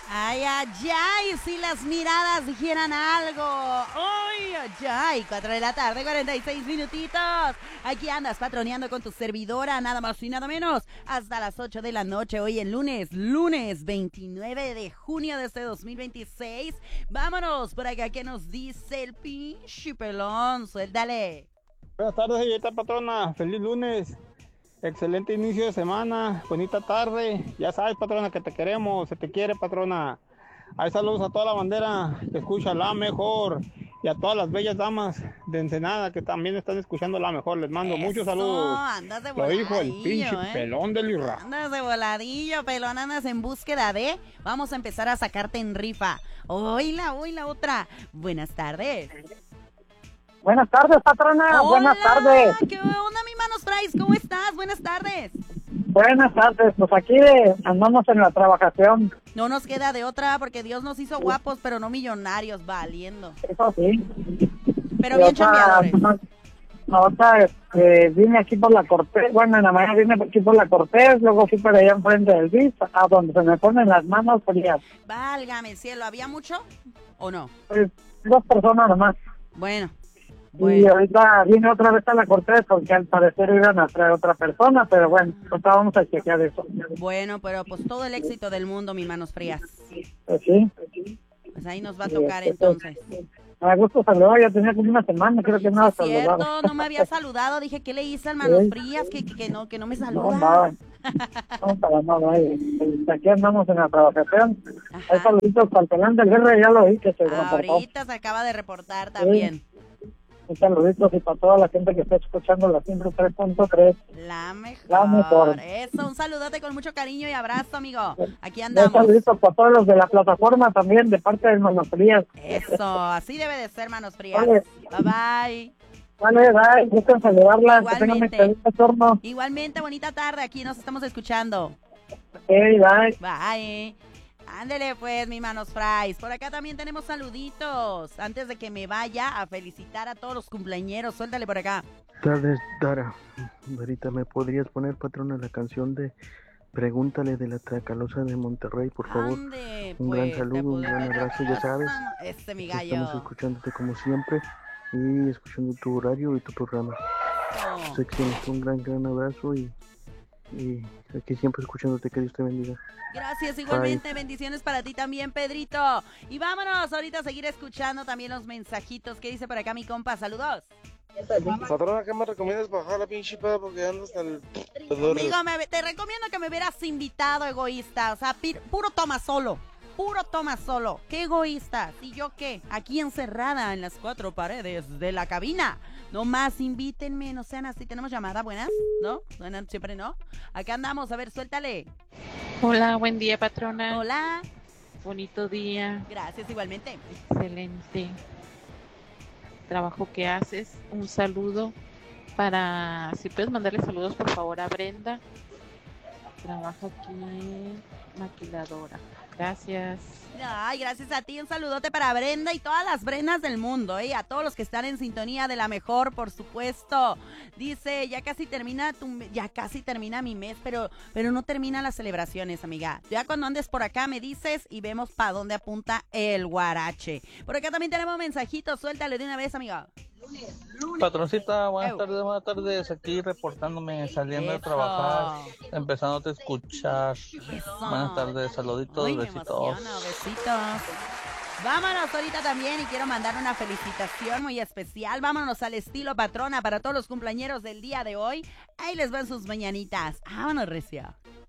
Ay, ay, ay, si las miradas dijeran algo. Ay, ay, ay, 4 de la tarde, 46 minutitos. Aquí andas patroneando con tu servidora, nada más y nada menos, hasta las 8 de la noche, hoy en lunes 29 de junio de este 2026. Vámonos por acá, ¿qué nos dice el pinche pelón? Suéltale. Buenas tardes, señorita patrona. Feliz lunes. Excelente inicio de semana. Bonita tarde. Ya sabes, patrona, que te queremos. Se te quiere, patrona. Hay saludos a toda la bandera que escucha la mejor. Y a todas las bellas damas de Ensenada que también están escuchando la mejor. Les mando muchos saludos. Andas de Lo voladillo, dijo el pinche pelón del Irra. Andas de voladillo, pelón, andas en búsqueda de... Vamos a empezar a sacarte en rifa. Hoy la otra. Buenas tardes. Buenas tardes, patrona. Hola, buenas tardes. ¿qué onda, mi Manos Frais? ¿Cómo estás? Buenas tardes. Buenas tardes. Pues aquí andamos en la trabajación. No nos queda de otra porque Dios nos hizo guapos, pero no millonarios, valiendo. Eso sí. Pero bien chambeadores. Ahorita vine aquí por la Cortés. Bueno, en la mañana vine aquí por la Cortés. Luego fui para allá enfrente del BIS, a donde se me ponen las manos frías. Válgame el cielo. ¿Había mucho o no? Pues 2 personas nomás. Bueno. Y ahorita vine otra vez a la Cortés porque al parecer iban a traer otra persona, pero bueno, pues vamos a chequear eso. Bueno, pero pues todo el éxito del mundo, mis manos frías. Pues sí. Pues ahí nos va a tocar entonces. A gusto saludar, ya tenía como una semana, creo que no Es saludado. cierto, no me había saludado, dije, ¿qué le hice al Manos Frías? Que no me saluda. No, nada. No, para nada. Aquí andamos en la trabajación. Ajá. Hay saluditos para el pelón del Guerra, ya lo vi que se reportó. Ahorita se acaba de reportar también. Un saluditos y para toda la gente que está escuchando la 103.3. La mejor. La mejor. Eso, un saludote con mucho cariño y abrazo, amigo. Aquí Un andamos. saluditos para todos los de la plataforma también, de parte de Manos Frías. Eso, así debe de ser, Manos Frías. Vale. Bye bye. Vale, bye, buscan saludarla, que tengan un Igualmente. excelente turno. Igualmente, bonita tarde, aquí nos estamos escuchando. Hey, bye. Bye. Ándele pues, mi Manos Fries. Por acá también tenemos saluditos. Antes de que me vaya a felicitar a todos los cumpleañeros, suéltale por acá. Tardes, Dara. Ahorita me podrías poner, patrona, la canción de Pregúntale de la Tracalosa de Monterrey, por favor. Ande, Un pues, gran saludo, un gran abrazo, ya sabes. Mi Estamos gallo. escuchándote como siempre y escuchando tu horario y tu programa. Oh. Sé que tienes un gran abrazo y aquí siempre escuchándote. Que Dios te bendiga. Gracias, igualmente, bendiciones para ti también, Pedrito. Y vámonos ahorita a seguir escuchando también los mensajitos. ¿Qué dice por acá mi compa? Saludos. Patrona, ¿qué me recomiendas para bajar la pinche peda? Porque ando hasta el... Amigo, te recomiendo que me hubieras invitado, egoísta. O sea, puro toma solo. Puro toma solo. Qué egoísta. ¿Y yo qué? Aquí encerrada en las 4 paredes de la cabina. No más, invítenme, no sean así. ¿Tenemos llamada? ¿Buenas? ¿No? ¿Buenas? ¿Siempre no? Acá andamos, a ver, suéltale. Hola, buen día, patrona. Hola. Bonito día. Gracias, igualmente. Excelente trabajo que haces. Un saludo para... Si puedes mandarle saludos, por favor, a Brenda. Trabaja aquí, maquiladora. Gracias. Ay, gracias a ti. Un saludote para Brenda y todas las Brendas del mundo, ¿eh? A todos los que están en sintonía de la mejor, por supuesto. Dice, ya casi termina mi mes, pero no terminan las celebraciones, amiga. Ya cuando andes por acá me dices y vemos para dónde apunta el guarache. Por acá también tenemos mensajitos. Suéltale de una vez, amiga. Patroncita, buenas tardes, aquí reportándome, saliendo de Eso. trabajar, empezando a escuchar. Eso. Buenas tardes, saluditos, Ay, me besitos. emociona, besitos. Vámonos ahorita también y quiero mandar una felicitación muy especial. Vámonos al estilo patrona para todos los cumpleañeros del día de hoy. Ahí les van sus mañanitas. Vámonos, recio.